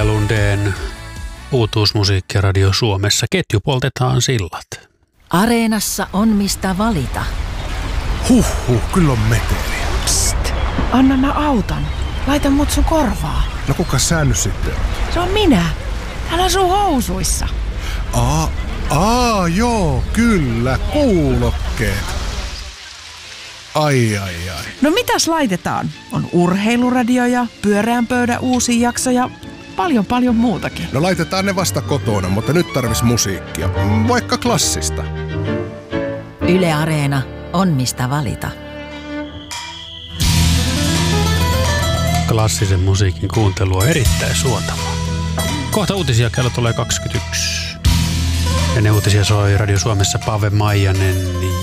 ja Lundeen uutuusmusiikkia Radio Suomessa. Ketju poltetaan sillat. Areenassa on mistä valita. Kyllä on meteliä. Psst, anna mä autan. Laita mut sun korvaa. No kuka sä nyt sitten on? Se on minä. Täällä on sun housuissa. Joo, kyllä, kuulokkeet. Ai. No mitäs laitetaan? On urheiluradio ja pyöreän pöydän uusi jakso ja paljon muutakin. No laitetaan ne vasta kotona, mutta nyt tarvis musiikkia. Vaikka klassista. Yle Areena on mistä valita. Klassisen musiikin kuuntelu on erittäin suotavaa. Kohta uutisia kello tulee 21. Ennen uutisia soi Radio Suomessa Pave Maijanen